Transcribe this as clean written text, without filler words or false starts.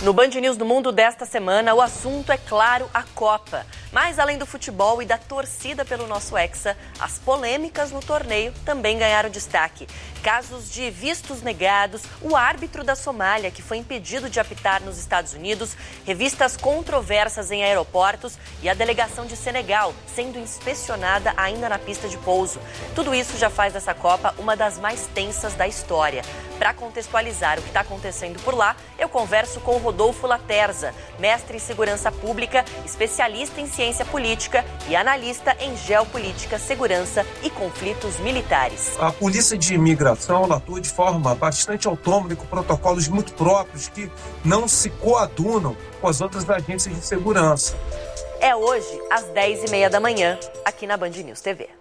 No Band News do Mundo desta semana, o assunto é, claro, a Copa. Mas além do futebol e da torcida pelo nosso Hexa, as polêmicas no torneio também ganharam destaque. Casos de vistos negados, o árbitro da Somália, que foi impedido de apitar nos Estados Unidos, revistas controversas em aeroportos e a delegação de Senegal sendo inspecionada ainda na pista de pouso. Tudo isso já faz dessa Copa uma das mais tensas da história. Para contextualizar o que está acontecendo por lá, eu converso com o Rodolfo Laterza, mestre em segurança pública, especialista em ciência política e analista em geopolítica, segurança e conflitos militares. A polícia de imigração atua de forma bastante autônoma e com protocolos muito próprios que não se coadunam com as outras agências de segurança. É hoje, às 10h30 da manhã, aqui na Band News TV.